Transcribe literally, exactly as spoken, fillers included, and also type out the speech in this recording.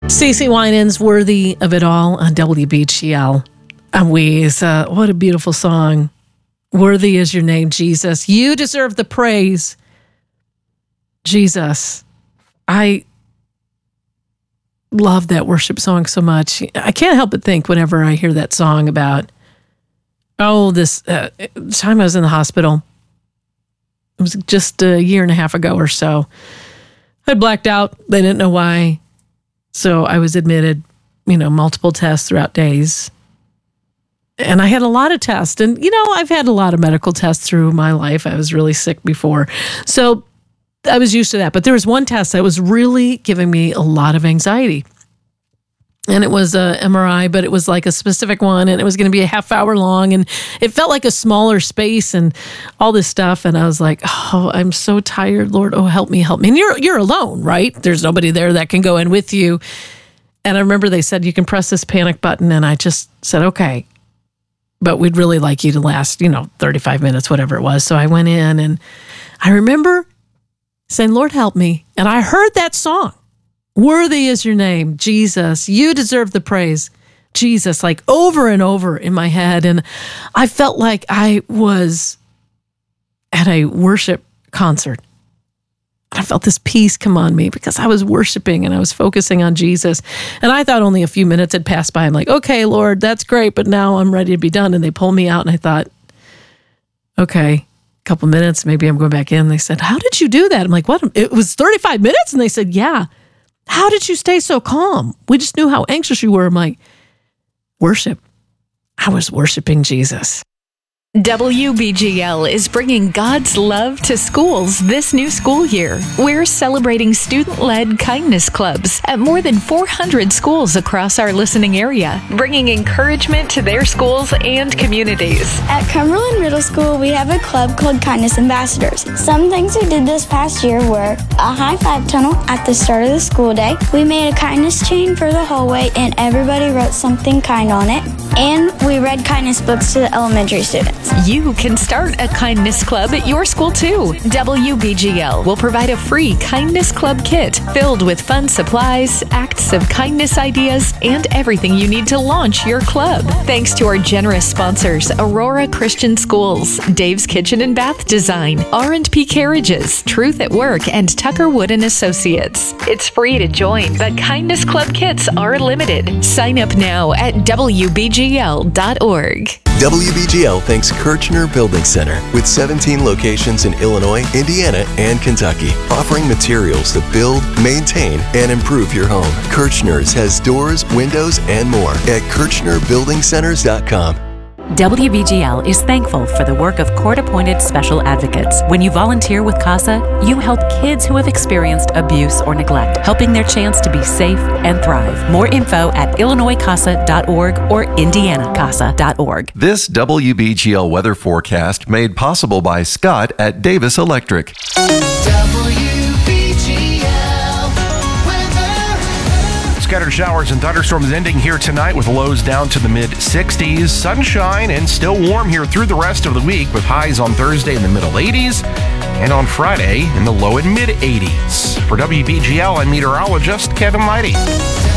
CeCe Winans, Worthy of It All on W B G L. And we, uh, what a beautiful song. Worthy is your name, Jesus. You deserve the praise. Jesus. I love that worship song so much. I can't help but think whenever I hear that song about, oh, this uh, time I was in the hospital. It was just a year and a half ago or so. I blacked out. They didn't know why. So I was admitted, you know, multiple tests throughout days. And I had a lot of tests. And, you know, I've had a lot of medical tests through my life. I was really sick before. So I was used to that. But there was one test that was really giving me a lot of anxiety. And it was a M R I, but it was like a specific one. And it was going to be a half hour long. And it felt like a smaller space and all this stuff. And I was like, oh, I'm so tired, Lord. Oh, help me, help me. And you're you're alone, right? There's nobody there that can go in with you. And I remember they said, you can press this panic button. And I just said, okay. But we'd really like you to last, you know, thirty-five minutes, whatever it was. So I went in and I remember saying, Lord, help me. And I heard that song. Worthy is your name, Jesus. You deserve the praise, Jesus, like over and over in my head. And I felt like I was at a worship concert. I felt this peace come on me because I was worshiping and I was focusing on Jesus. And I thought only a few minutes had passed by. I'm like, okay, Lord, that's great, but now I'm ready to be done. And they pulled me out and I thought, okay, a couple minutes, maybe I'm going back in. They said, how did you do that? I'm like, what? It was thirty-five minutes? And they said, yeah. How did you stay so calm? We just knew how anxious you were. I'm like, worship. I was worshiping Jesus. W B G L is bringing God's love to schools this new school year. We're celebrating student-led kindness clubs at more than four hundred schools across our listening area, bringing encouragement to their schools and communities. At Cumberland Middle School, we have a club called Kindness Ambassadors. Some things we did this past year were a high-five tunnel at the start of the school day. We made a kindness chain for the hallway, and everybody wrote something kind on it. And we read kindness books to the elementary students. You can start a kindness club at your school too. W B G L will provide a free kindness club kit filled with fun supplies, acts of kindness ideas, and everything you need to launch your club. Thanks to our generous sponsors, Aurora Christian Schools, Dave's Kitchen and Bath Design, R and P Carriages, Truth at Work, and Tucker Wood and Associates. It's free to join, but kindness club kits are limited. Sign up now at W B G L dot org. W B G L thanks Kirchner Building Center with seventeen locations in Illinois, Indiana, and Kentucky, offering materials to build, maintain, and improve your home. Kirchner's has doors, windows, and more at Kirchner Building Centers dot com. W B G L is thankful for the work of court-appointed special advocates. When you volunteer with CASA, you help kids who have experienced abuse or neglect, helping their chance to be safe and thrive. More info at Illinois Casa dot org or Indiana Casa dot org. This W B G L weather forecast made possible by Scott at Davis Electric. Scattered showers and thunderstorms ending here tonight with lows down to the mid sixties. Sunshine and still warm here through the rest of the week with highs on Thursday in the middle eighties and on Friday in the low and mid eighties. For W B G L, I'm meteorologist Kevin Leidy.